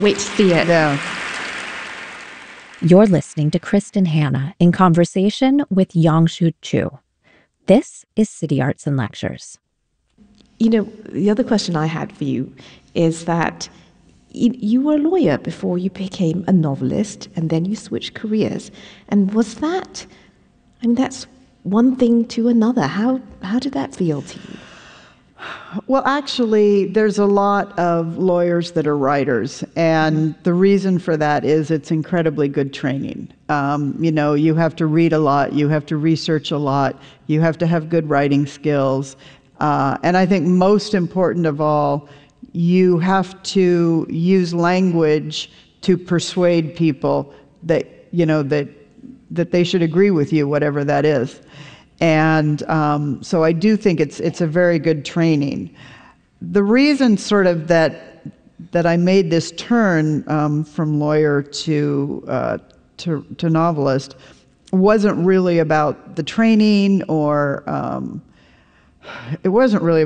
Wait to see it. Yeah. You're listening to Kristen Hanna in conversation with Yongshu Chu. This is City Arts and Lectures. The other question I had for you is that you were a lawyer before you became a novelist, and then you switched careers. And was that, that's one thing to another. How did that feel to you? Well, actually, there's a lot of lawyers that are writers, and the reason for that is it's incredibly good training. You have to read a lot, you have to research a lot, you have to have good writing skills, and I think most important of all, you have to use language to persuade people that that they should agree with you, whatever that is. And so I do think it's a very good training. The reason sort of that I made this turn from lawyer to novelist wasn't really about the training, or it wasn't really